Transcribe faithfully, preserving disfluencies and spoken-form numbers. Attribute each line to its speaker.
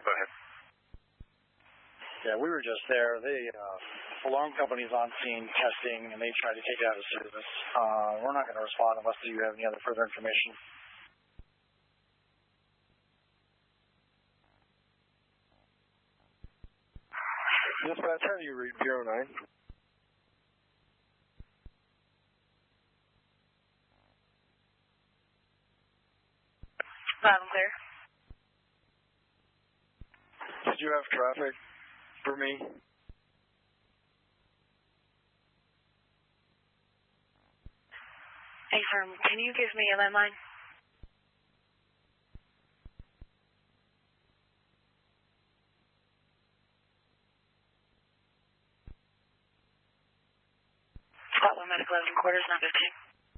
Speaker 1: go ahead.
Speaker 2: Yeah, we were just there. The uh, alarm company's on scene testing, and they tried to take it out of service. Uh, we're not going to respond unless you have any other further information.
Speaker 3: Dispatch, how do you read zero nine?
Speaker 4: Loud and clear.
Speaker 3: Did you have traffic for me?
Speaker 4: Hey, firm, can you give me a landline? Spot one medical eleven quarters, nine fifteen.